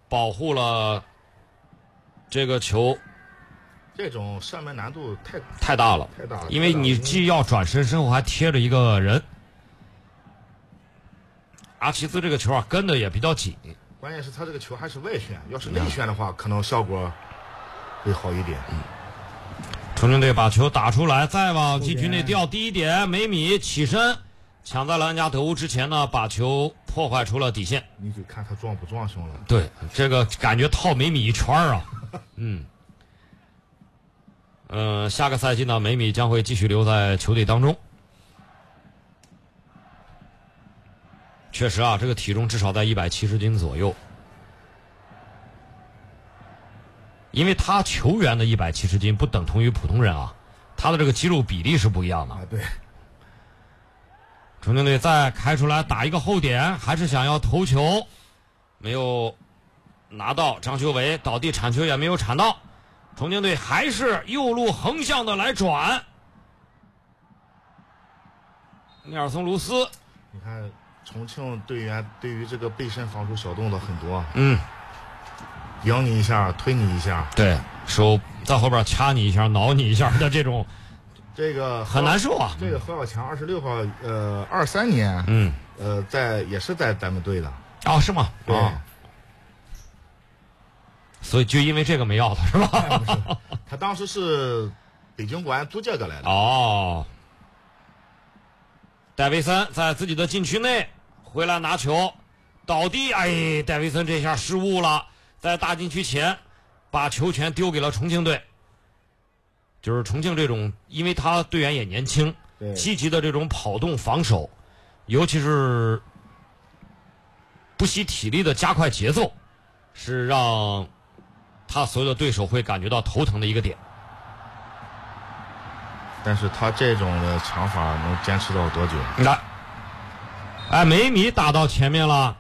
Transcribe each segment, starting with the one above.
保护了这个球。 这种射门难度太大了，因为你既要转身，身后还贴着一个人。阿齐兹这个球啊，跟的也比较紧。 关键是他这个球还是外旋，要是内旋的话，可能效果会好一点。 重庆队把球打出来，再往禁区内掉低一点，梅米起身抢在了人家得误之前呢，把球破坏出了底线。 你就看他撞不撞胸了。 对，这个感觉套梅米一圈啊。下个赛季呢，梅米将会继续留在球队当中。确实啊，这个体重至少在170斤左右，因为他球员的170斤不等同于普通人啊，他的这个肌肉比例是不一样的。 对。 重庆队再开出来打一个后点，还是想要头球，没有拿到。张修伟倒地铲球也没有铲到。重庆队还是右路横向的来转，尼尔松·卢斯， 你看重庆队员对于这个背身防守小动作很多，迎你一下，推你一下， 对手在后边掐你一下，挠你一下的这种， 这个很难受啊。 这个何小强26号，23年，也是在咱们队的。 哦，是吗？ 对。 所以就因为这个没要他是吧？ 不是，他当时是北京国安租借过来的。 哦，戴维森在自己的禁区内回来拿球，倒地，戴维森这下失误了，在大禁区前把球权丢给了重庆队。就是重庆这种，因为他队员也年轻，积极的这种跑动防守，尤其是不惜体力的加快节奏，是让他所有的对手会感觉到头疼的一个点。 但是他这种的抢法能坚持到多久？ 来，梅米打到前面了，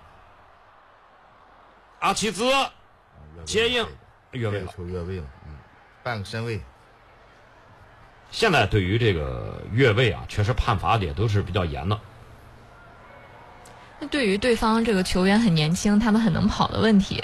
阿齐兹接应越位了， 球越位了，半个身位。 现在对于这个越位啊，确实判罚的也都是比较严的。 那对于对方这个球员很年轻，他们很能跑的问题，